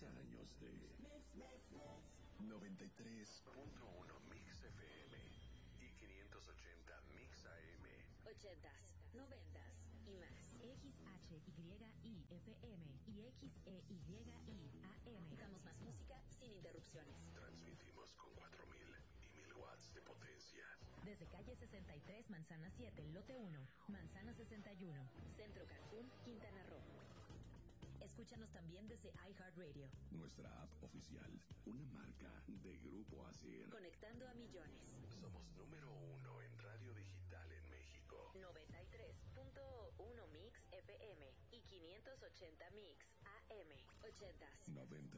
30 años de 93.1 Mix FM y 580 Mix AM. 80s, 90s y más. XHYI FM y XEYI AM. Damos más música sin interrupciones. Transmitimos con 4.000 y 1.000 watts de potencia. Desde calle 63, Manzana 7, lote 1, Manzana 61, Centro Cancún, Quintana Roo. Escúchanos también desde iHeartRadio. Nuestra app oficial, una marca de Grupo ASIR. Conectando a millones. Somos número 1 en radio digital en México. 93.1 Mix FM y 580 Mix AM. 80s. 90.